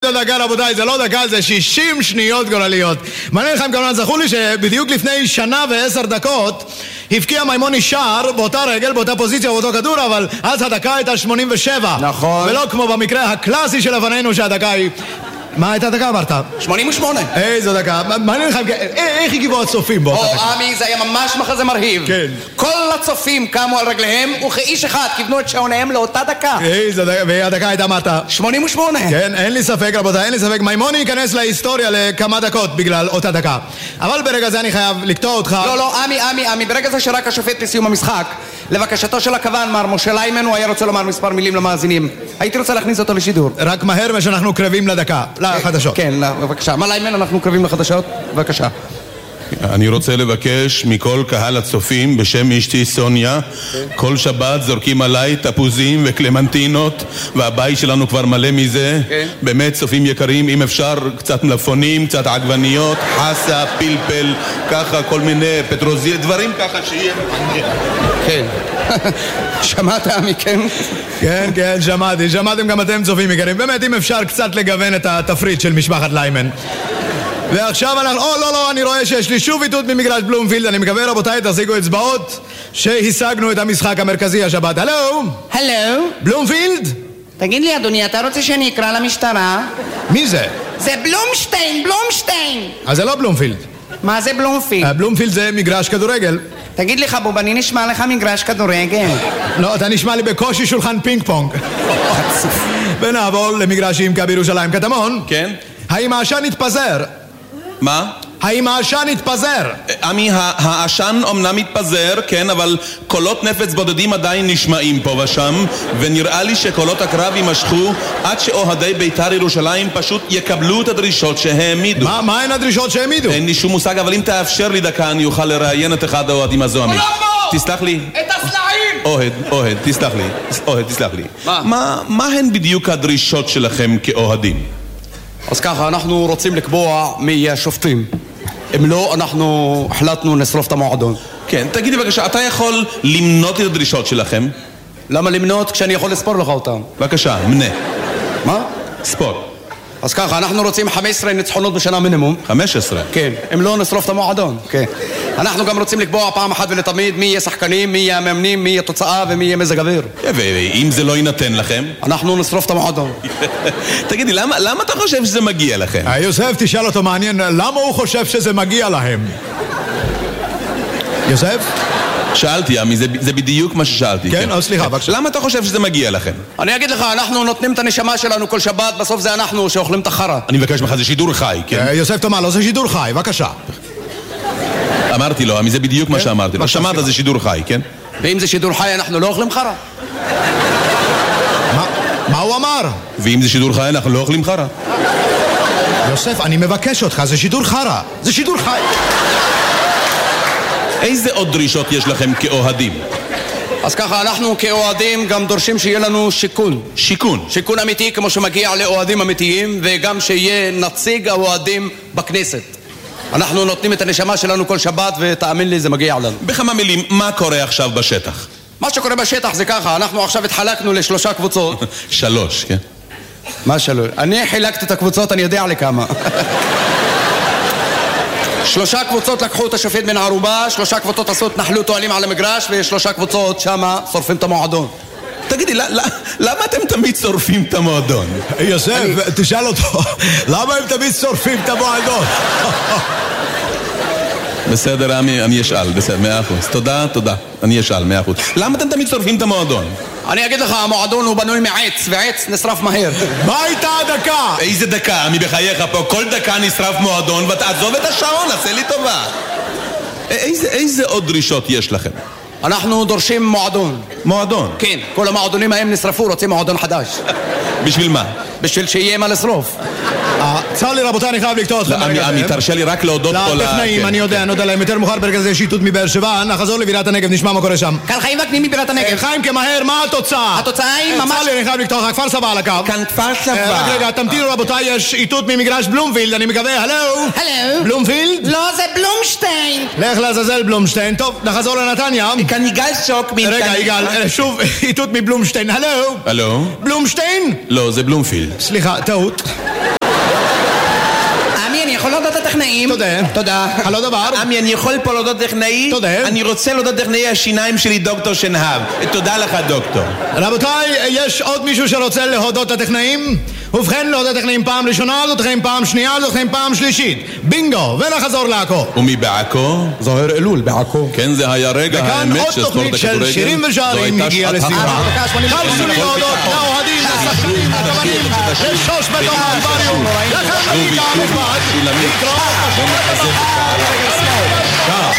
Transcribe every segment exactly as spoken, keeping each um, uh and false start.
הדקה, רבותיי, זה לא דקה, זה שישים שניות גורליות. מעניין לכם כמובן, זכו לי שבדיוק לפני שנה ועשר דקות הפקיע מימוני שער באותה רגל, באותה פוזיציה, באותו כדור, אבל אז הדקה הייתה שמונים ושבע. נכון. ולא כמו במקרה הקלאסי של לפנינו שהדקה היא... מה הייתה דקה אמרת? שמונים ושמונה. איזו דקה, מעניין לכם, איך הגיבו הצופים באותה דקה? או עמי, זה היה ממש מחזה מרהיב. כן. כל הצופים קמו על רגליהם וכאיש אחד כיוונו את שעוניהם לאותה דקה. איזו דקה, והדקה הייתה אמרת? שמונים ושמונה. כן, אין לי ספק רבותיי, אין לי ספק, מימוני ייכנס להיסטוריה לכמה דקות בגלל אותה דקה. אבל ברגע זה אני חייב לקטוע אותך. לא, לא, עמי, עמי, עמי, ברגע זה שרק השופט לסיום המשחק, לבקשתו של הכוון, מר משה ליימן, הוא היה רוצה לומר מספר מילים למאזינים. הייתי רוצה להכניס אותו לשידור. רק מהר ושאנחנו קרבים לדקה, לחדשות. כן, בבקשה. מה ליימן, אנחנו קרבים לחדשות? בבקשה. אני רוצה לבקש מכל קהל הצופים בשם אשתי סוניה, כל שבת זורקים עליי תפוזים וקלמנטינות והבית שלנו כבר מלא מזה. באמת צופים יקרים, אם אפשר קצת מלפונים, קצת עגבניות, חסה, פלפל, ככה כל מיני פטרוזיה, דברים ככה שיהיה. כן. שמעת מכם? כן, כן, שמעתי, שמעתם גם אתם צופים יקרים. באמת אם אפשר קצת לגוון את התפריט של משפחת ליימן. ועכשיו אנחנו, או לא לא, אני רואה שיש לי שוב איתות ממגרש בלומפילד. אני מקווה רבותיי, תשיגו אצבעות שהשגנו את המשחק המרכזי השבת. הלו? הלו? בלומפילד? תגיד לי אדוני, אתה רוצה שאני אקרא למשטרה? מי זה? זה בלומשטיין, בלומשטיין. אז זה לא בלומפילד. מה זה בלומפילד? בלומפילד זה מגרש כדורגל. תגיד לי חבוב, אני נשמע לך מגרש כדורגל. לא, אתה נשמע לי בקושי שולחן פינג פונג. ונעבור למגרשים כבירושלים. קטמון? כן? האם העשן התפזר? מה? האם העשן התפזר? עמי, העשן אומנם מתפזר, כן, אבל קולות נפץ בודדים עדיין נשמעים פה ושם, ונראה לי שקולות הקרב יימשכו עד שאוהדי בית"ר ירושלים פשוט יקבלו את הדרישות שהעמידו. מה, מה הן הדרישות שהעמידו? אין לי שום מושג, אבל אם תאפשר לי דקה אני אוכל לראיין את אחד האוהדים הזו, עמי. תסלח לי. את הסלעים! אוהד, אוהד, תסלח לי. אוהד, תסלח לי. מה? מה, מה הן בדיוק הדרישות שלכם כאוהדים? אז ככה, אנחנו רוצים לקבוע מי יהיה השופטים. אם לא, אנחנו החלטנו נשרוף את המועדון. כן, תגידי בבקשה, אתה יכול למנות את הדרישות שלכם? למה למנות כשאני יכול לספור לך אותם? בבקשה, מנה. מה? ספור. אז ככה, אנחנו רוצים חמש עשרה ניצחונות בשנה מינימום. חמש עשרה? כן, אם לא נשרוף את המועדון. כן. אנחנו גם רוצים לקבוע פעם אחת ולתמיד מי יהיה שחקנים, מי יהיה המאמנים, מי יהיה תוצאה ומי יהיה מזג אוויר. ואם זה לא יינתן לכם? אנחנו נשרוף את המועדון. תגידי, למה, למה אתה חושב שזה מגיע לכם? יוסף, תשאל אותו מעניין, למה הוא חושב שזה מגיע להם? יוסף? שאלתי, עמי, זה, זה בדיוק מה ששאלתי. כן, אז סליחה, בבקשה. למה אתה חושב שזה מגיע לכם? אני אגיד לך, אנחנו נותנים את הנשמה שלנו כל שבת, בסוף זה אנחנו שאוכלים את החרה. אני מבקש ממך, זה שידור חי, כן? יוסף תאמר לו, זה שידור חי, בבקשה. אמרתי לו, עמי, זה בדיוק מה שאמרתי לו. שמעת, זה שידור חי, כן? ואם זה שידור חי, אנחנו לא אוכלים חרה. מה הוא אמר? ואם זה שידור חי, אנחנו לא אוכלים חרה. יוסף, אני מבקש אותך, זה שידור חרה. זה שידור חי. איזה עוד דרישות יש לכם כאוהדים? אז ככה, אנחנו כאוהדים גם דורשים שיהיה לנו שיכון. שיכון? שיכון אמיתי כמו שמגיע לאוהדים אמיתיים, וגם שיהיה נציג האוהדים בכנסת. אנחנו נותנים את הנשמה שלנו כל שבת, ותאמין לי, זה מגיע לנו. בכמה מילים, מה קורה עכשיו בשטח? מה שקורה בשטח זה ככה, אנחנו עכשיו התחלקנו לשלושה קבוצות. שלוש, כן? מה שלוש? אני חילקתי את הקבוצות, אני יודע לכמה. שלושה קבוצות לקחו את השופט מן הערובה, שלושה קבוצות עשו התנחלות תועלים על המגרש, ושלושה קבוצות שמה שורפים את המועדון. תגידי, למה אתם תמיד שורפים את המועדון? יוסף, תשאל אותו, למה הם תמיד שורפים את המועדון? בסדר, עמי, אני אשאל, בסדר, מאה אחוז. תודה, תודה, אני אשאל, מאה אחוז. למה אתם תמיד שורפים את המועדון? אני אגיד לך, המועדון הוא בנוי מעץ, ועץ נשרף מהר. מה הייתה הדקה? איזה דקה? אני בחייך פה, כל דקה נשרף מועדון, ותעזוב את השעון, עשה לי טובה. איזה, איזה עוד דרישות יש לכם? אנחנו דורשים מועדון. מועדון? כן, כל המועדונים ההם נשרפו, רוצים מועדון חדש. בשביל מה? בשביל שיהיה מה לשרוף. צר לי רבותיי, אני חייב לקטוע אתכם. עמי, תרשה לי רק להודות פה לטכנאים, אני יודע, נודע להם יותר מאוחר ברגע זה שיטוט מבאר שבע. נחזור לבירת הנגב, נשמע מה קורה שם. כאן חיים וקנים מבירת הנגב. חיים כמהר, מה התוצאה? התוצאה היא ממש... צר לי, אני חייב לקטוע לך, כפר סבא על הקו. כאן כפר סבא. רק רגע, תמתינו רבותיי, יש איתות ממגרש בלומפילד, אני מקווה, הלו? הלו? בלומפילד? לא, זה בלומשטיין. לך לעזאזל בלומשטיין. טוב, נחזור לנתניה. כאן יגאל שוק. רגע, יגאל, שוב איתות מבלומשטיין, הלו? הלו? בלומשטיין? לא, זה בלומפילד. סליחה, טעות. יכול להודות לטכנאים? תודה. תודה. על עוד דבר? עמי, אני יכול פה להודות טכנאי? תודה. אני רוצה להודות טכנאי השיניים שלי, דוקטור שנהב. תודה לך, דוקטור. רבותיי, יש עוד מישהו שרוצה להודות לטכנאים? ובכן, להודות לטכנאים פעם ראשונה, להודות לטכנאים פעם שנייה, להודות לטכנאים פעם שלישית. בינגו, ונחזור לעכו. ומי בעכו? זוהר אלול בעכו. כן, זה היה רגע וכאן האמת עוד של ספורט תוכנית של הכדורגל. שירים ושערים הגיעה לסיומה. תרשו לי להודות לאוהדים, לשחקנים, לכוונים, לשוש בתום האקווריום, לחמניקה המכובד, להתראות בשבוע הבא.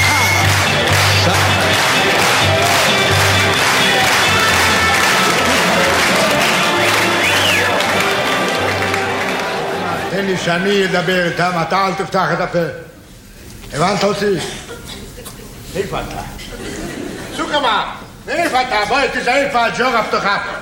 תן לי שאני אדבר איתם, אתה אל תפתח את הפה. הבנת אותי? איפה אתה? סוכמה, איפה אתה? בואי תזהה איפה הג'ורה הפתוחה פה.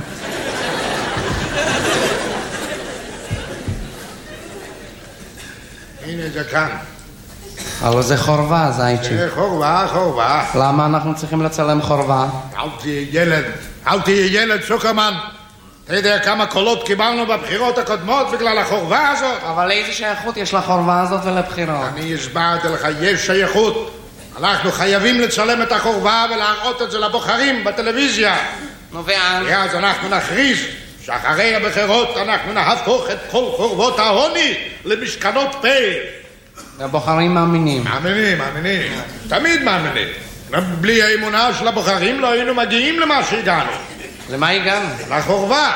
הנה זה כאן. אבל זה חורבה, זייצ'י. זה חורבה, חורבה. למה אנחנו צריכים לצלם חורבה? אל תהיה ילד, אל תהיה ילד, סוכרמן. אתה יודע כמה קולות קיבלנו בבחירות הקודמות בגלל החורבה הזאת? אבל איזה שייכות יש לחורבה הזאת ולבחירות? אני הסברתי לך, יש שייכות. אנחנו חייבים לצלם את החורבה ולהראות את זה לבוחרים בטלוויזיה. נו ואז? ואז אנחנו נכריז שאחרי הבחירות אנחנו נהפוך את כל חורבות העוני למשכנות פה. הבוחרים מאמינים. מאמינים, מאמינים. תמיד מאמינים. בלי האמונה של הבוחרים לא היינו מגיעים למה שהגענו. למה הגענו? לחורבה.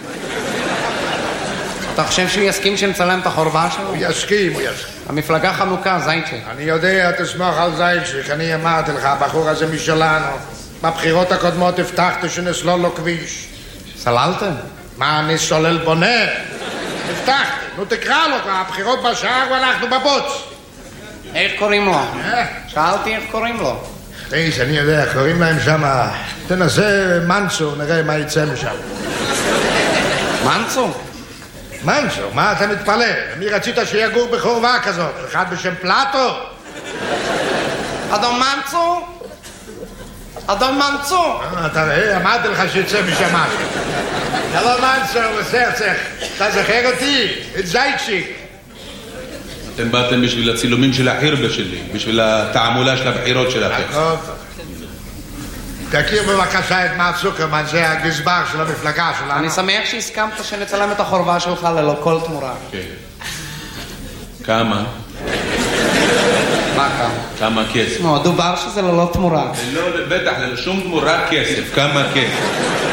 אתה חושב שהוא יסכים שנצלם את החורבה שלו? הוא יסכים, הוא יסכים. המפלגה חנוכה, זייצ'י. אני יודע, תסמוך על זייצ'יק, אני אמרתי לך, הבחור הזה משלנו. בבחירות הקודמות הבטחתי שנסלול לו כביש. סללתם? מה, אני סולל בונה? הבטחתי, נו תקרא לו, הבחירות בשער ואנחנו בבוץ. איך קוראים לו? אה? שאלתי איך קוראים לו. איש, אני יודע, קוראים להם שם, תנסה מנצו, נראה מה יצא משם. מנצו? מנצו, מה אתה מתפלא? מי רצית שיגור בחורבה כזאת? אחד בשם פלטו? אדון מנצו? אדון מנצו? אה, אתה רואה, אמרתי לך שיצא משם משהו. הלו מנצו, בסרצח, אתה זוכר אותי? את זייצ'יק. אתם באתם בשביל הצילומים של החירבה שלי, בשביל התעמולה של הבחירות שלכם. תכיר בבקשה את מר צוקרמן, זה הגזבר של המפלגה שלנו. אני שמח שהסכמת שנצלם את החורבה שלך ללא כל תמורה. כן. כמה? מה כמה? כמה כסף? נו, דובר שזה ללא תמורה. לא, בטח, ללא שום תמורה כסף. כמה כסף?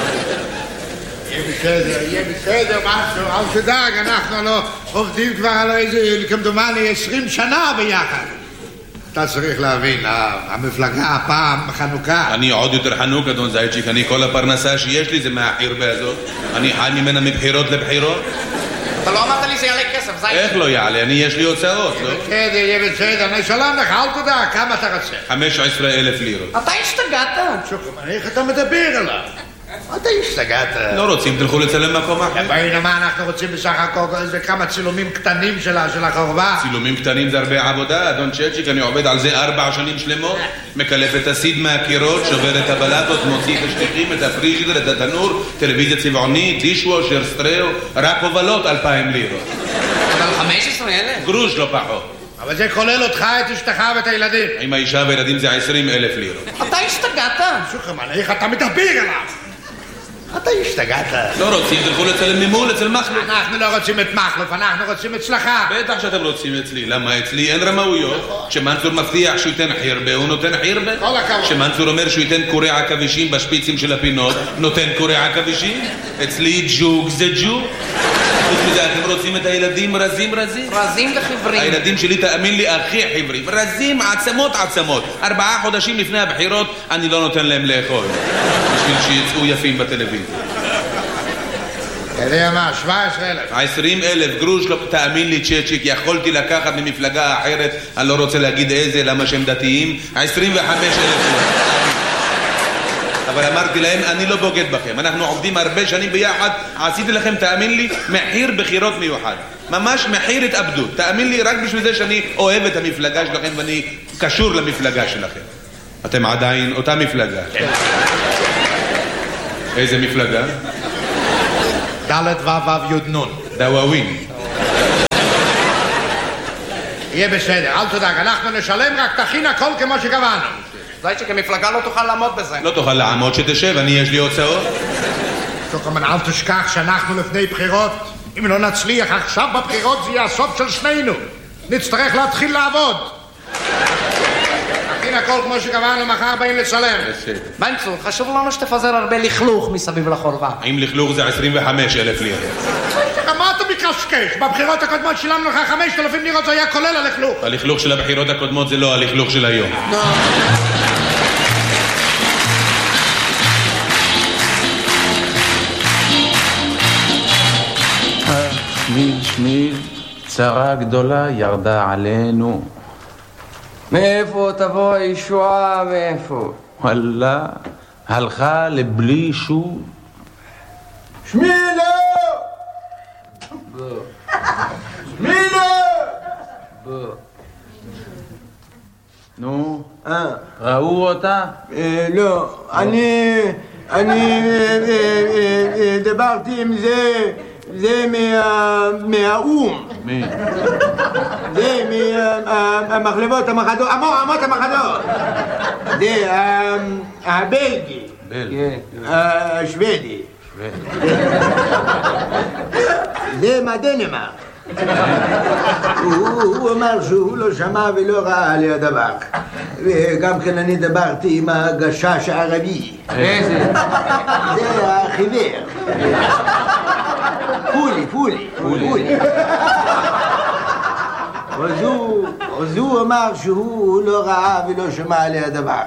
יהיה בסדר, יהיה בסדר, משהו, אל תדאג, אנחנו לא עובדים כבר על איזה, כמדומני, עשרים שנה ביחד. אתה צריך להבין, המפלגה הפעם חנוכה. אני עוד יותר חנוק, אדון זייצ'יק, אני כל הפרנסה שיש לי זה מהחירבה הזאת. אני חי ממנה מבחירות לבחירות. אתה לא אמרת לי זה יעלה כסף, זייצ'יק. איך לא יעלה? אני יש לי הוצאות, לא? בסדר, יהיה בסדר, אני שלום לך, אל תדע, כמה אתה רוצה? חמש עשרה אלף לירות. אתה השתגעת. שוקרמן, איך אתה מדבר עליו? אתה השתגעת. לא רוצים, תלכו לצלם מקום אחר. בואי, מה אנחנו רוצים בסך הכל, איזה כמה צילומים קטנים של החורבה? צילומים קטנים זה הרבה עבודה, אדון צ'צ'יק, אני עובד על זה ארבע שנים שלמות, מקלף את הסיד מהקירות, שובר את הבלטות, מוציא את השטיחים, את הפריג'ידר, את התנור, טלוויזיה צבעונית, דישוושר, סטריאו, רק הובלות אלפיים לירות. אבל חמש עשרה אלף? גרוש לא פחות. אבל זה כולל אותך, את אשתך ואת הילדים. עם האישה והילדים זה עשרים אלף לירות. אתה השתגעת. שוקרמן, איך אתה מדבר עליו? אתה השתגעת. לא רוצים, תלכו לצלם ממול, אצל מחלוף. אנחנו לא רוצים את מחלוף, אנחנו רוצים אצלך. בטח שאתם רוצים אצלי, למה אצלי אין רמאויות? כשמנצור מבטיח שהוא ייתן חירבה, הוא נותן חירבה? כל הכבוד. כשמנצור אומר שהוא ייתן קורי עכבישים בשפיצים של הפינות, נותן קורי עכבישים? אצלי ג'וג זה ג'וג. חוץ מזה, אתם רוצים את הילדים רזים רזים? רזים וחיוורים. הילדים שלי, תאמין לי, הכי חיוורים. רזים, עצמות עצמות. ארבעה חודשים לפני הבחירות, אני לא נותן להם לאכול. בשביל שיצאו יפים בטלוויזיה. אתה יודע מה, שבע עשרה אלף. עשרים אלף גרוש, לא, תאמין לי צ'צ'יק, יכולתי לקחת ממפלגה אחרת, אני לא רוצה להגיד איזה, למה שהם דתיים, עשרים וחמש אלף. אבל אמרתי להם, אני לא בוגד בכם, אנחנו עובדים הרבה שנים ביחד, עשיתי לכם, תאמין לי, מחיר בחירות מיוחד. ממש מחיר התאבדות. תאמין לי, רק בשביל זה שאני אוהב את המפלגה שלכם ואני קשור למפלגה שלכם. אתם עדיין אותה מפלגה. איזה מפלגה? ד' ו' ו' י' נ'. דוואווין. יהיה בסדר, אל תדאג, אנחנו נשלם, רק תכין הכל כמו שקבענו. זייצ'ה, כמפלגה לא תוכל לעמוד בזה. לא תוכל לעמוד, שתשב, אני יש לי הוצאות. שוקרמן, אל תשכח שאנחנו לפני בחירות. אם לא נצליח עכשיו בבחירות זה יהיה הסוף של שנינו. נצטרך להתחיל לעבוד. תכין הכל כמו שקבענו, מחר באים לצלם. מנצור, חשוב לנו שתפזר הרבה לכלוך מסביב לחורבה. האם לכלוך זה עשרים וחמישה אלף לירות? מה אתה מקשקש? בבחירות הקודמות שילמנו לך חמשת אלפים לירות, זה היה כולל הלכלוך. הלכלוך של הבחירות הקודמות זה לא הלכלוך של היום. שמיל שמיל, צרה גדולה ירדה עלינו. מאיפה תבוא הישועה? מאיפה? וואלה, הלכה לבלי שוב. שמילו! שמילו! נו, ראו אותה? לא, אני... אני דיברתי עם זה... זה מהאום. מי? זה מהמחלבות המחדות, אמות המחדות. זה הבלגי. בלגי. השוודי. זה מהדנמרק. הוא אמר שהוא לא שמע ולא ראה עלי הדבר. וגם כן אני דיברתי עם הגשש הערבי. איזה? זה החיוור. פולי, פולי, פולי. אז הוא אמר שהוא לא ראה ולא שמע עלי הדבר.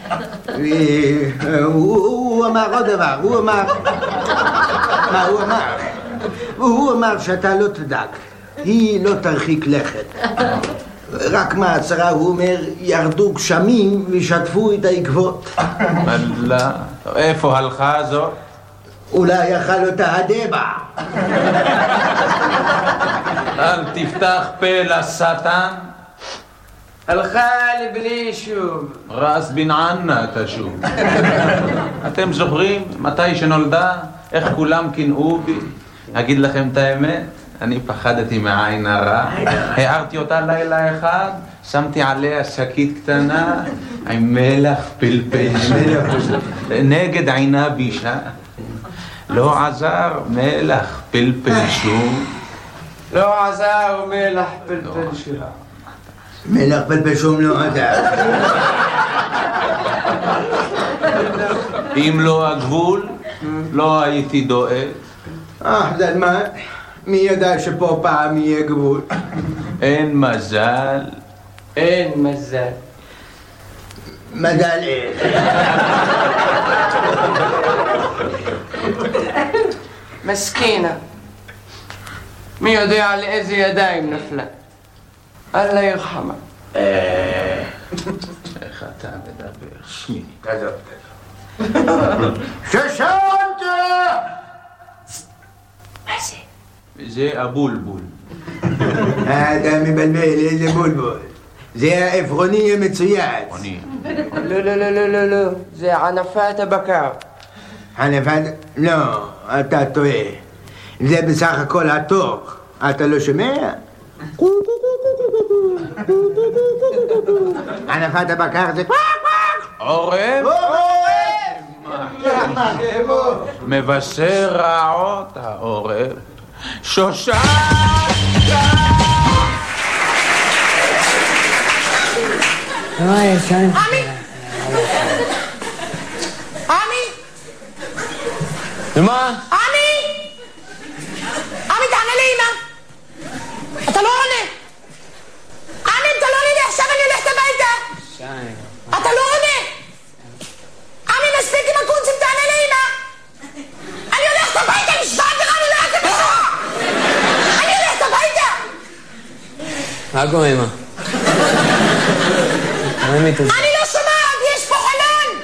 והוא אמר עוד דבר, הוא אמר... מה הוא אמר? הוא אמר שאתה לא תדאג, היא לא תרחיק לכת. רק מהצרה, הוא אומר, ירדו גשמים ושטפו את העקבות. וואלה, איפה הלכה זאת? אולי יאכל אותה הדבע. אל תפתח פה לשטן. הלכה לבלי שוב. רס בן ענה תשוב. אתם זוכרים מתי שנולדה? איך כולם קינאו בי? אגיד לכם את האמת? אני פחדתי מעין הרע. הערתי אותה לילה אחד, שמתי עליה שקית קטנה עם מלח פלפל נגד עינה בישה. לא עזר מלח פלפל שום. לא עזר מלח פלפל שום. מלח פלפל שום לא עזר. אם לא הגבול, לא הייתי דואג. אה, זלמן, מי ידע שפה פעם יהיה גבול? אין מזל. אין מזל. מזל אין. מסכינה. מי יודע לאיזה ידיים נפלה? אללה ירחמה. איך אתה מדבר? שמיני. כזאת. ששנת! מה זה? זה הבולבול. אתה מבלבל, איזה בולבול. זה העפרוני המצויץ. אני. לא, לא, לא, לא, לא, לא. זה ענפת הבקר. ענפת? לא, אתה טועה. זה בסך הכל התוך. אתה לא שומע? ענפת הבקר זה... עורב? מבשר רעות העורב. שושן! עמי! עמי! מה? עמי! עמי, תענה לאמא! אתה לא עונה! עמי, אתה לא עונה לי עכשיו, אני הולכת הביתה! אתה לא עונה! עמי, מספיק עם הקונצים, תענה לאמא! אני הולכת הביתה, נשבעת לך, אני הולכת הביתה! אני הולכת הביתה! מה קורה, אמא? אני לא שומעת, יש פה חלון!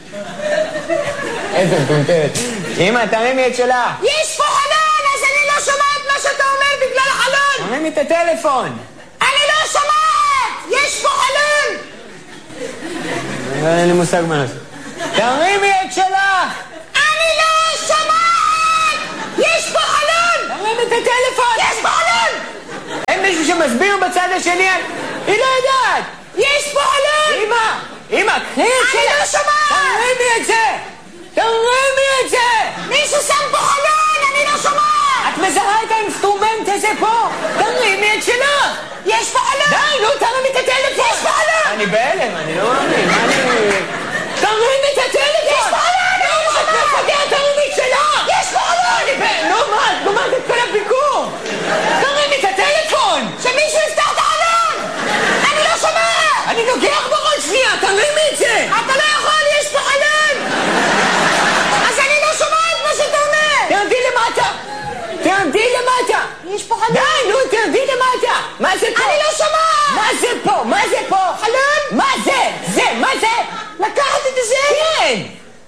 איזה מטומטמת. אמא, תרימי את שלה. יש פה חלון, אז אני לא שומעת מה שאתה אומר בגלל החלון! תרימי את הטלפון. אני לא שומעת! יש פה חלון! אין לי מושג מה לעשות. תרימי את שלה! אני לא שומעת! יש פה חלון! תרימי את הטלפון! יש פה חלון! אין מישהו שמסביר בצד השני? היא לא יודעת! יש פה חלון! אמא! אמא, קחי את שלה! אני לא שומעת! תרימי את זה! תרימי את זה! מישהו שם פה חלון! אני לא שומעת! את מזהה את האינסטרומנט הזה פה? תרימי את שלה! יש פה חלון! די, נו, תרימי את הטלפון! יש פה חלון! אני בהלם, אני לא מאמין, מה אני... תרימי את הטלפון! יש פה חלון! אני לא שומעת! את מפגרת, תרימי את שלה! יש פה חלון! אני בהלם, נו מה, את גומרת את כל הביקור! תרימי את הטלפון! שמישהו יפתח את החלון! אני לא שומעת! אני נוגח בראש שנייה, תרימי את זה! אתה לא יכול, יש פה חלון! אז אני לא שומעת מה שאתה אומר! תרדי למטה! תרדי למטה! יש פה חלון! די, נו, תרדי למטה! מה זה פה? אני לא שומעת! מה זה פה? מה זה פה? חלון? מה זה? זה, מה זה? לקחת את זה? כן!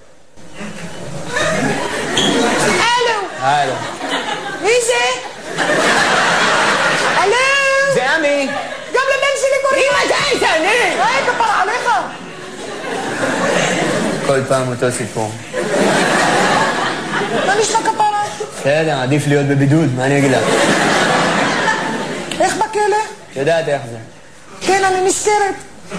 הלו! הלו. מי זה? הלו! זה עמי! גם לבן שלי קוראים! אמא, די, תענה! היי, כפרה עליך! כל פעם אותו סיפור. מה נשמע כפרה? בסדר, עדיף להיות בבידוד, מה אני אגיד לך? איך בכלא? את יודעת איך זה. כן, אני נזכרת.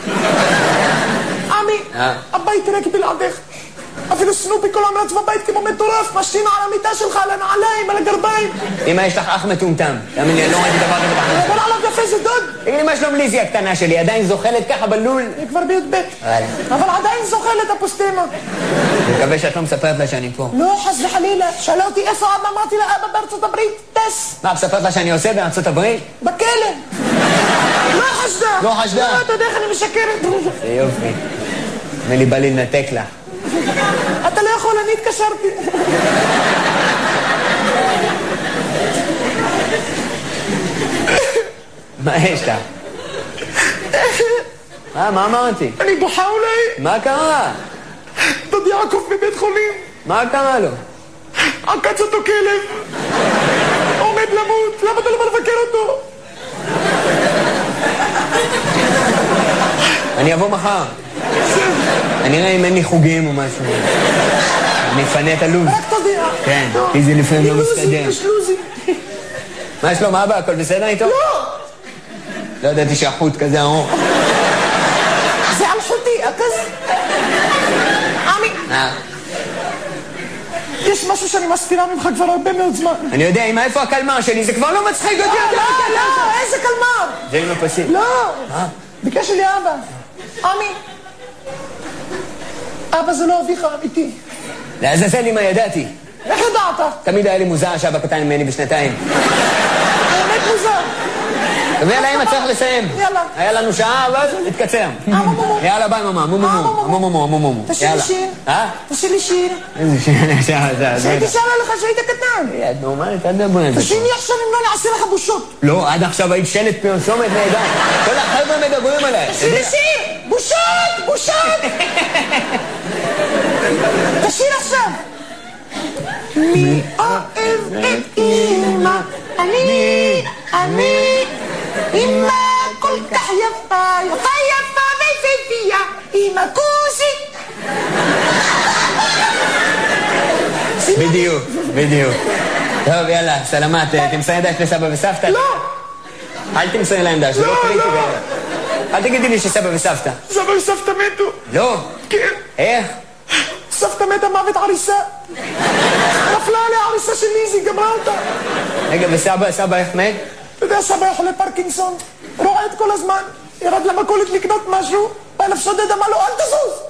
עמי, אה? הבית ריק בלעדיך. אפילו סנופי כל היום רץ בבית כמו מטורף, משתין על המיטה שלך, על הנעליים, על הגרביים. אמא, יש לך אח מטומטם. תאמין לי, אני לא ראיתי דבר כזה בחיים. אבל עליו יפה זה דוד. תגיד לי, מה שלום ליזי הקטנה שלי? עדיין זוחלת ככה בלול? היא כבר בי"ב. וואלה. אבל עדיין זוחלת הפוסטמה. אני מקווה שאת לא מספרת לה שאני פה. לא, חס וחלילה. שאלה אותי איפה אבא, אמרתי לה אבא בארצות הברית, טס. מה, מספרת לה שאני עושה בארצות הברית? בכלא. לא חשדה. לא חשדה? לא, אתה יודע איך אני משקרת. זה יופי. מלי בא לי לנתק לה. אתה לא יכול, אני התקשרתי. מה יש לה? מה, מה אמרתי? אני בוכה אולי. מה קרה? דוד יעקב בבית חולים. מה קרה לו? עקץ אותו כלב. עומד למות. למה אתה לא בא לבקר אותו? אני אבוא מחר. אני אראה אם אין לי חוגים או משהו. אני אפנה את הלו"ז. רק תודיע. כן, כי זה לפעמים לא מסתדר. יש לוזי. מה שלום אבא? הכל בסדר איתו? לא! לא ידעתי שהחוט כזה ארוך. זה על חוטי, כזה. עמי, אה? יש משהו שאני מסתירה ממך כבר הרבה מאוד זמן. אני יודע, אמא, איפה הקלמר שלי? זה כבר לא מצחיק אותי. לא, לא, לא, איזה קלמר? זה עם הפסים. לא. מה? ביקש לי אבא. עמי. אבא זה לא אביך אמיתי. לעזאזל אמא, ידעתי. איך ידעת? תמיד היה לי מוזר שאבא קטן ממני בשנתיים. האמת מוזר. ויאללה, אמא, צריך לסיים. יאללה. היה לנו שעה, ואז נתקצר. יאללה, ביי, ממה. מו, מו, מו, מו, מו, מו, מו. תשאיר לי שיר. אה? תשאיר לי שיר. איזה שיר? שעה, שעה. שהייתי שרה לך שהיית קטן. את נורמלית, את דברת. תשאיר לי עכשיו אם לא נעשה לך בושות. לא, עד עכשיו היית שלט פרסומת נהדר. כל החבר'ה מדברים עליי. תשאיר לי שיר. בושות, בושות. תשאיר עכשיו. מי אוהב את אמא? אני, אני. אמא כל כך יפה, יפה יפה ויפהפייה, אמא כוסי. בדיוק, בדיוק. טוב, יאללה, סלמת, תמסרי דש לסבא וסבתא? לא. אל תמסרי להם דש, זה לא קריטי. אל תגידי לי שסבא וסבתא. סבא וסבתא מתו. לא. כן. איך? סבתא מתה מוות עריסה. נפלה עליה עריסה של ליזי, גמרה אותה. רגע, וסבא, סבא איך מת? אתה יודע, סבא היה חולה פרקינסון, רועד כל הזמן, ירד למכולת לקנות משהו, בא אליו שודד, אמר לו, אל תזוז!